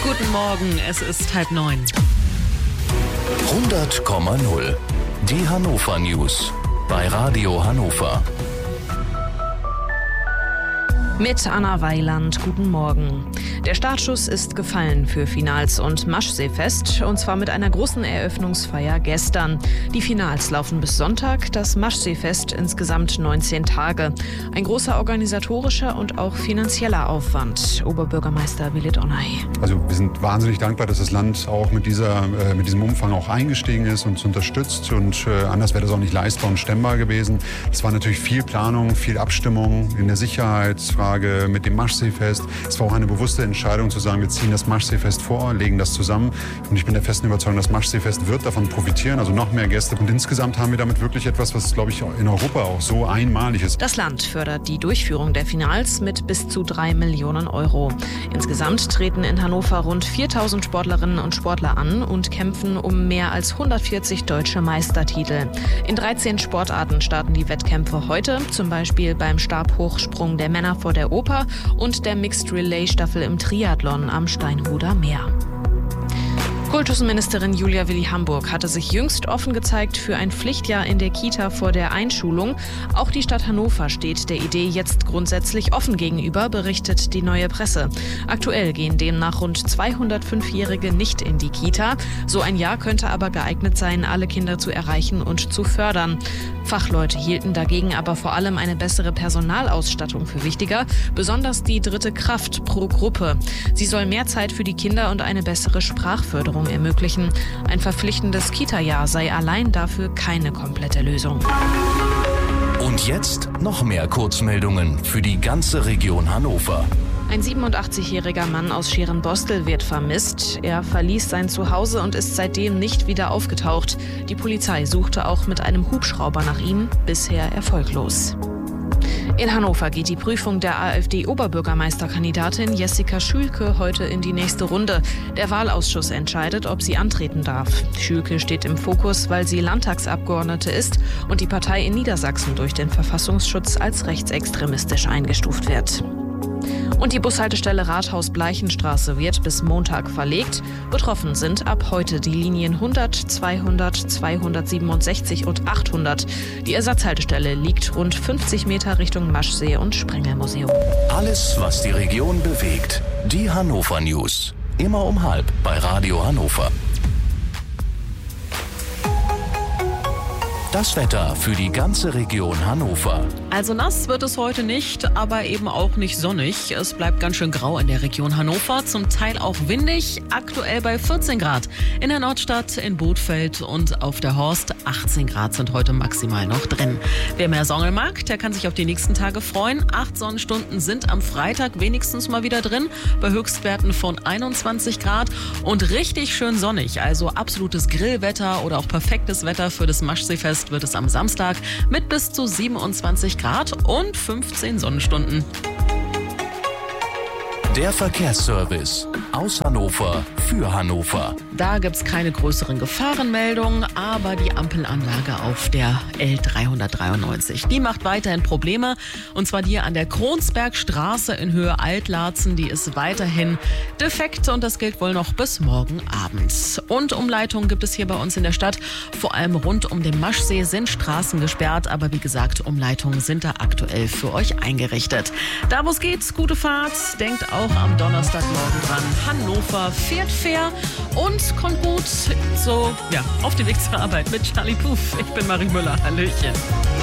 Guten Morgen, es ist 8:30. 100,0. Die Hannover News bei Radio Hannover. Mit Anna Weiland, guten Morgen. Der Startschuss ist gefallen für Finals und Maschseefest, und zwar mit einer großen Eröffnungsfeier gestern. Die Finals laufen bis Sonntag, das Maschseefest insgesamt 19 Tage. Ein großer organisatorischer und auch finanzieller Aufwand. Oberbürgermeister Willi Donay. Also wir sind wahnsinnig dankbar, dass das Land auch mit diesem Umfang auch eingestiegen ist und uns unterstützt. Und anders wäre das auch nicht leistbar und stemmbar gewesen. Es war natürlich viel Planung, viel Abstimmung in der Sicherheitsfrage mit dem Maschseefest. Es war auch eine bewusste Entscheidung zu sagen, wir ziehen das Maschseefest vor, legen das zusammen. Und ich bin der festen Überzeugung, das Maschseefest wird davon profitieren, also noch mehr Gäste. Und insgesamt haben wir damit wirklich etwas, was, glaube ich, in Europa auch so einmalig ist. Das Land fördert die Durchführung der Finals mit bis zu 3 Millionen Euro. Insgesamt treten in Hannover rund 4.000 Sportlerinnen und Sportler an und kämpfen um mehr als 140 deutsche Meistertitel. In 13 Sportarten starten die Wettkämpfe heute, zum Beispiel beim Stabhochsprung der Männer vor der Oper und der Mixed Relay Staffel im Triathlon am Steinhuder Meer. Kultusministerin Julia Willi-Hamburg hatte sich jüngst offen gezeigt für ein Pflichtjahr in der Kita vor der Einschulung. Auch die Stadt Hannover steht der Idee jetzt grundsätzlich offen gegenüber, berichtet die Neue Presse. Aktuell gehen demnach rund 205-Jährige nicht in die Kita. So ein Jahr könnte aber geeignet sein, alle Kinder zu erreichen und zu fördern. Fachleute hielten dagegen aber vor allem eine bessere Personalausstattung für wichtiger, besonders die dritte Kraft pro Gruppe. Sie soll mehr Zeit für die Kinder und eine bessere Sprachförderung ermöglichen. Ein verpflichtendes Kita-Jahr sei allein dafür keine komplette Lösung. Und jetzt noch mehr Kurzmeldungen für die ganze Region Hannover. Ein 87-jähriger Mann aus Scherenbostel wird vermisst. Er verließ sein Zuhause und ist seitdem nicht wieder aufgetaucht. Die Polizei suchte auch mit einem Hubschrauber nach ihm, bisher erfolglos. In Hannover geht die Prüfung der AfD-Oberbürgermeisterkandidatin Jessica Schülke heute in die nächste Runde. Der Wahlausschuss entscheidet, ob sie antreten darf. Schülke steht im Fokus, weil sie Landtagsabgeordnete ist und die Partei in Niedersachsen durch den Verfassungsschutz als rechtsextremistisch eingestuft wird. Und die Bushaltestelle Rathaus-Bleichenstraße wird bis Montag verlegt. Betroffen sind ab heute die Linien 100, 200, 267 und 800. Die Ersatzhaltestelle liegt rund 50 Meter Richtung Maschsee und Sprengelmuseum. Alles, was die Region bewegt. Die Hannover News. Immer um 12:30 bei Radio Hannover. Das Wetter für die ganze Region Hannover. Also nass wird es heute nicht, aber eben auch nicht sonnig. Es bleibt ganz schön grau in der Region Hannover, zum Teil auch windig, aktuell bei 14 Grad. In der Nordstadt, in Bothfeld und auf der Horst 18 Grad sind heute maximal noch drin. Wer mehr Sonne mag, der kann sich auf die nächsten Tage freuen. 8 Sonnenstunden sind am Freitag wenigstens mal wieder drin, bei Höchstwerten von 21 Grad und richtig schön sonnig. Also absolutes Grillwetter oder auch perfektes Wetter für das Maschseefest wird es am Samstag mit bis zu 27 Grad und 15 Sonnenstunden. Der Verkehrsservice aus Hannover für Hannover. Da gibt es keine größeren Gefahrenmeldungen, aber die Ampelanlage auf der L393, die macht weiterhin Probleme. Und zwar die an der Kronsbergstraße in Höhe Altlarzen, die ist weiterhin defekt und das gilt wohl noch bis morgen Abend. Und Umleitungen gibt es hier bei uns in der Stadt. Vor allem rund um den Maschsee sind Straßen gesperrt, aber wie gesagt, Umleitungen sind da aktuell für euch eingerichtet. Da wo es geht, gute Fahrt. Denkt auch am Donnerstagmorgen dran. Hannover fährt fair und kommt gut auf den Weg zur Arbeit mit Charlie Puth. Ich bin Marie Müller. Hallöchen.